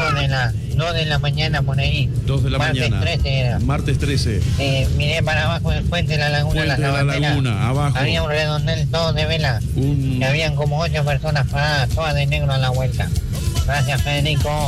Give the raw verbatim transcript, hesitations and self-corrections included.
dos de la, dos de la mañana por ahí. dos de la Martes mañana. trece era. Martes trece. Eh, miré para abajo del puente de la laguna. Puente las de la lavanderas. Laguna, abajo. Había un redondel todo de vela. Un... Y habían como ocho personas paradas, todas de negro a la vuelta. Gracias, Federico.